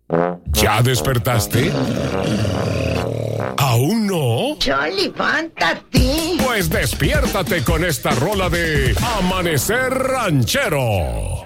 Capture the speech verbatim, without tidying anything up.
¿Ya despertaste? ¿Aún no? ¡Ya levántate! Pues despiértate con esta rola de Amanecer Ranchero.